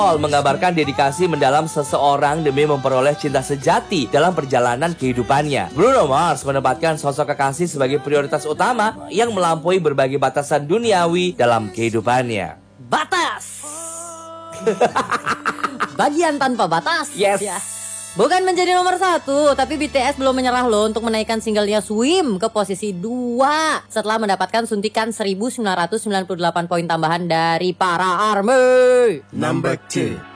menggambarkan dedikasi mendalam seseorang demi memperoleh cinta sejati dalam perjalanan kehidupannya. Bruno Mars menempatkan sosok kekasih sebagai prioritas utama yang melampaui berbagai batasan duniawi dalam kehidupannya. Batas. Bagian tanpa batas. Yes. Ya. Bukan menjadi nomor 1, tapi BTS belum menyerah loh untuk menaikkan singlenya Swim ke posisi 2 setelah mendapatkan suntikan 1998 poin tambahan dari para ARMY. Number 2.